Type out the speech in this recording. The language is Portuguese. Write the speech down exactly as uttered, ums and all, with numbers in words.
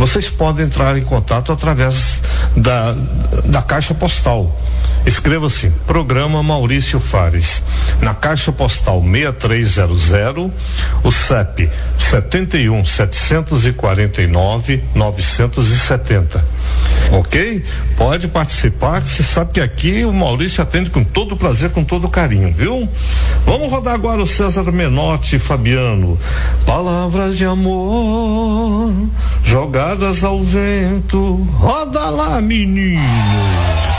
vocês podem entrar em contato através da, da Caixa Postal. Escreva-se Programa Maurício Fares, na Caixa Postal seis três zero zero, o C E P setenta e um setecentos e quarenta e nove novecentos e setenta. Ok? Pode participar, que você sabe que aqui o Maurício atende com todo prazer, com todo carinho, viu? Vamos rodar agora o César Menotti e Fabiano. Palavras de amor jogadas ao vento. Roda lá, menino.